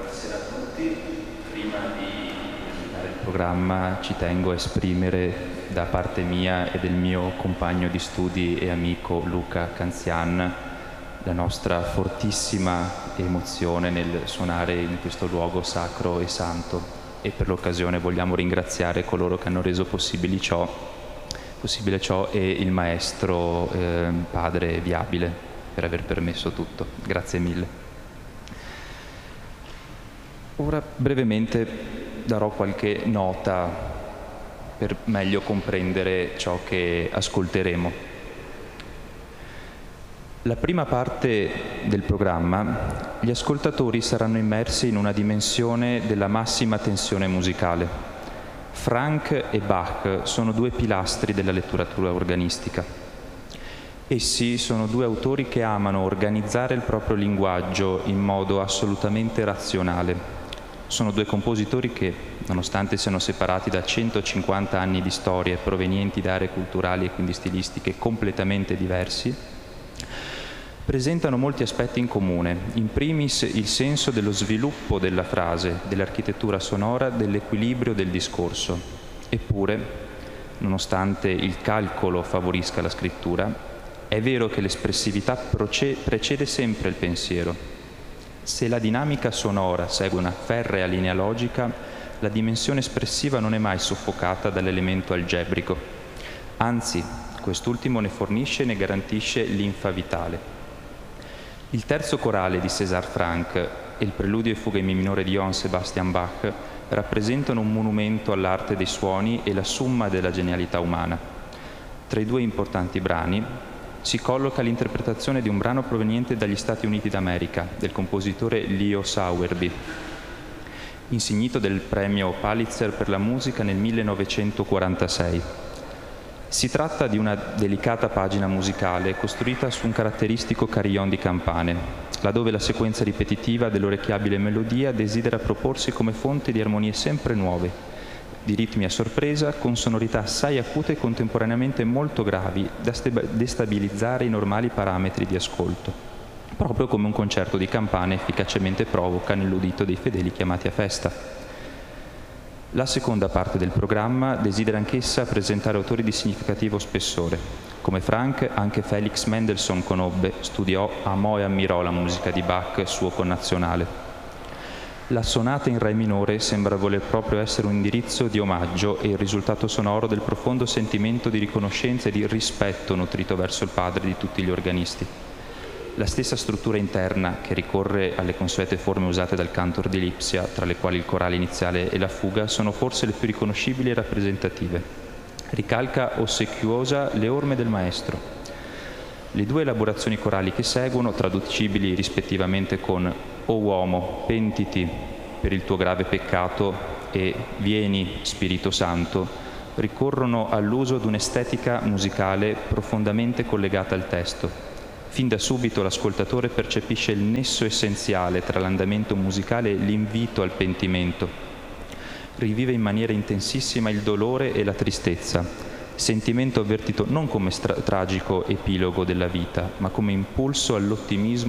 Buonasera a tutti. Prima di presentare il programma ci tengo a esprimere da parte mia e del mio compagno di studi e amico Luca Canzian la nostra fortissima emozione nel suonare in questo luogo sacro e santo, e per l'occasione vogliamo ringraziare coloro che hanno reso possibile ciò e il maestro padre Viabile per aver permesso tutto. Grazie mille. Ora brevemente darò qualche nota per meglio comprendere ciò che ascolteremo. La prima parte del programma, gli ascoltatori saranno immersi in una dimensione della massima tensione musicale. Franck e Bach sono due pilastri della letteratura organistica. Essi sono due autori che amano organizzare il proprio linguaggio in modo assolutamente razionale. Sono due compositori che, nonostante siano separati da 150 anni di storia provenienti da aree culturali e quindi stilistiche completamente diversi, presentano molti aspetti in comune, in primis il senso dello sviluppo della frase, dell'architettura sonora, dell'equilibrio del discorso. Eppure, nonostante il calcolo favorisca la scrittura, è vero che l'espressività precede sempre il pensiero. Se la dinamica sonora segue una ferrea linea logica, la dimensione espressiva non è mai soffocata dall'elemento algebrico. Anzi, quest'ultimo ne fornisce e ne garantisce linfa vitale. Il terzo corale di César Franck e il preludio e fuga in mi minore di Johann Sebastian Bach rappresentano un monumento all'arte dei suoni e la summa della genialità umana. Tra i due importanti brani si colloca l'interpretazione di un brano proveniente dagli Stati Uniti d'America, del compositore Leo Sowerby, insignito del premio Pulitzer per la musica nel 1946. Si tratta di una delicata pagina musicale costruita su un caratteristico carillon di campane, laddove la sequenza ripetitiva dell'orecchiabile melodia desidera proporsi come fonte di armonie sempre nuove, di ritmi a sorpresa, con sonorità assai acute e contemporaneamente molto gravi da destabilizzare i normali parametri di ascolto, proprio come un concerto di campane efficacemente provoca nell'udito dei fedeli chiamati a festa. La seconda parte del programma desidera anch'essa presentare autori di significativo spessore. Come Franck, anche Felix Mendelssohn conobbe, studiò, amò e ammirò la musica di Bach, suo connazionale. La sonata in re minore sembra voler proprio essere un indirizzo di omaggio e il risultato sonoro del profondo sentimento di riconoscenza e di rispetto nutrito verso il padre di tutti gli organisti. La stessa struttura interna, che ricorre alle consuete forme usate dal cantor di Lipsia, tra le quali il corale iniziale e la fuga, sono forse le più riconoscibili e rappresentative. Ricalca ossequiosa le orme del maestro. Le due elaborazioni corali che seguono, traducibili rispettivamente con «O uomo, pentiti per il tuo grave peccato» e «Vieni, Spirito Santo», ricorrono all'uso di un'estetica musicale profondamente collegata al testo. Fin da subito l'ascoltatore percepisce il nesso essenziale tra l'andamento musicale e l'invito al pentimento. Rivive in maniera intensissima il dolore e la tristezza, sentimento avvertito non come tragico epilogo della vita, ma come impulso all'ottimismo